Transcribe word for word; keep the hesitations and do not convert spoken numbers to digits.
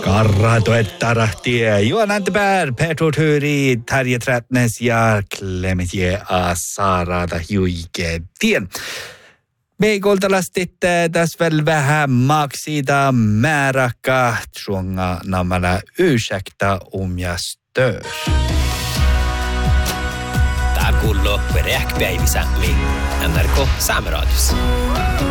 Karratoet tarahtie, Johan Anteberg, Petro Turi, Tarja Trätnes ja Clementie Asarada Huiketien. Me koltalastit tässä väl vähän maksida määräkka tronga namalla ursäkta om jag stör. Tää kuuluu Räkpäivisäli N R K Saameradios.